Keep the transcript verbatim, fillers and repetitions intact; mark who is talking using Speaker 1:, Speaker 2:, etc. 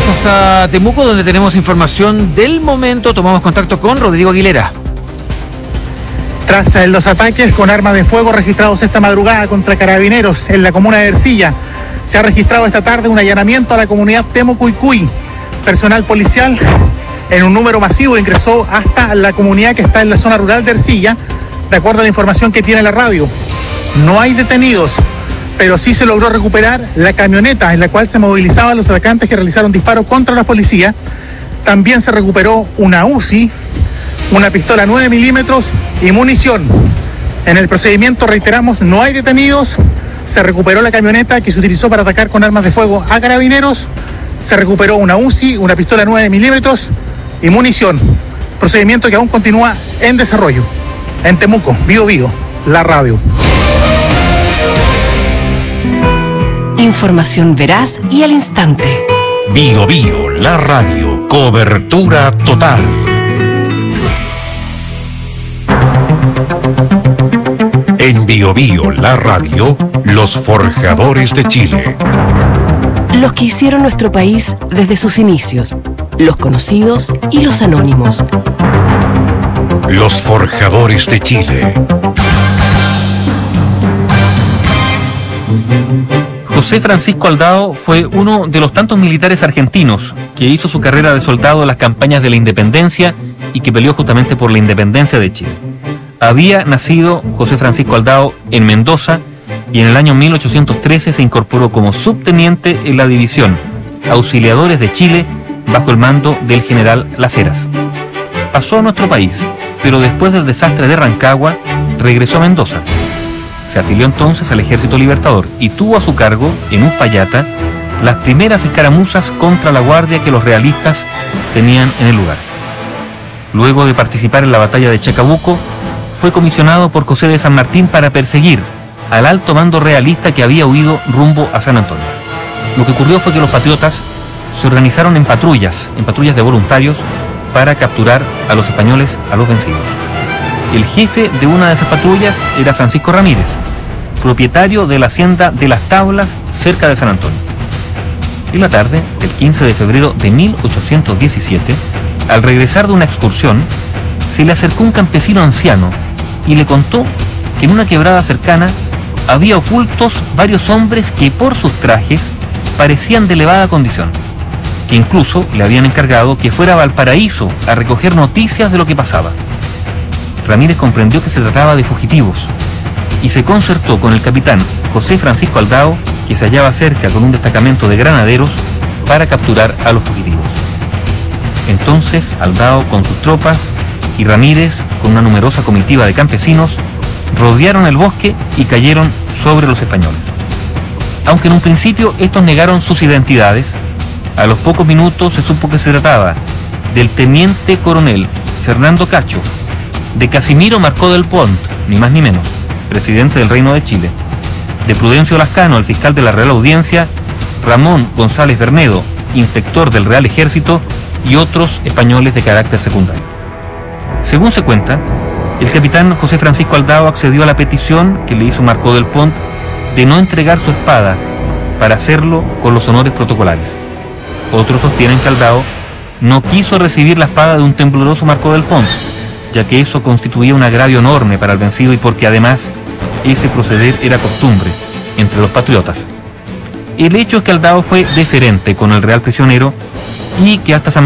Speaker 1: Hasta Temuco, donde tenemos información del momento. Tomamos contacto con Rodrigo Aguilera.
Speaker 2: Tras los ataques con armas de fuego registrados esta madrugada contra carabineros en la comuna de Ercilla, se ha registrado esta tarde un allanamiento a la comunidad Temucuicui. Personal policial en un número masivo ingresó hasta la comunidad que está en la zona rural de Ercilla, de acuerdo a la información que tiene la radio. No hay detenidos, pero sí se logró recuperar la camioneta en la cual se movilizaban los atacantes que realizaron disparos contra la policía. También se recuperó una U C I, una pistola nueve milímetros y munición. En el procedimiento, reiteramos, no hay detenidos. Se recuperó la camioneta que se utilizó para atacar con armas de fuego a carabineros. Se recuperó una U C I, una pistola nueve milímetros y munición. Procedimiento que aún continúa en desarrollo. En Temuco, Bío Bío, la radio.
Speaker 3: Información veraz y al instante.
Speaker 4: Bío Bío, la radio. Cobertura total. En Bío Bío, la radio, los forjadores de Chile.
Speaker 3: Los que hicieron nuestro país desde sus inicios, los conocidos y los anónimos.
Speaker 4: Los forjadores de Chile.
Speaker 5: José Francisco Aldao fue uno de los tantos militares argentinos que hizo su carrera de soldado en las campañas de la independencia y que peleó justamente por la independencia de Chile. Había nacido José Francisco Aldao en Mendoza y en el año mil ochocientos trece se incorporó como subteniente en la división Auxiliadores de Chile bajo el mando del general Las Heras. Pasó a nuestro país, pero después del desastre de Rancagua regresó a Mendoza. Se afilió entonces al Ejército Libertador y tuvo a su cargo, en Uspallata, las primeras escaramuzas contra la guardia que los realistas tenían en el lugar. Luego de participar en la batalla de Chacabuco, fue comisionado por José de San Martín para perseguir al alto mando realista que había huido rumbo a San Antonio. Lo que ocurrió fue que los patriotas se organizaron en patrullas, en patrullas de voluntarios, para capturar a los españoles, a los vencidos. El jefe de una de esas patrullas era Francisco Ramírez, propietario de la hacienda de Las Tablas, cerca de San Antonio. En la tarde del quince de febrero de mil ochocientos diecisiete, al regresar de una excursión, se le acercó un campesino anciano y le contó que en una quebrada cercana había ocultos varios hombres que por sus trajes parecían de elevada condición, que incluso le habían encargado que fuera a Valparaíso a recoger noticias de lo que pasaba. Ramírez comprendió que se trataba de fugitivos y se concertó con el capitán José Francisco Aldao, que se hallaba cerca con un destacamento de granaderos para capturar a los fugitivos. Entonces Aldao con sus tropas y Ramírez con una numerosa comitiva de campesinos rodearon el bosque y cayeron sobre los españoles. Aunque en un principio estos negaron sus identidades, a los pocos minutos se supo que se trataba del teniente coronel Fernando Cacho, de Casimiro Marcó del Pont, ni más ni menos, presidente del Reino de Chile, de Prudencio Lascano, el fiscal de la Real Audiencia, Ramón González Bernedo, inspector del Real Ejército, y otros españoles de carácter secundario. Según se cuenta, el capitán José Francisco Aldao accedió a la petición que le hizo Marcó del Pont de no entregar su espada para hacerlo con los honores protocolares. Otros sostienen que Aldao no quiso recibir la espada de un tembloroso Marcó del Pont, ya que eso constituía un agravio enorme para el vencido y porque además ese proceder era costumbre entre los patriotas. El hecho es que Aldao fue deferente con el real prisionero y que hasta San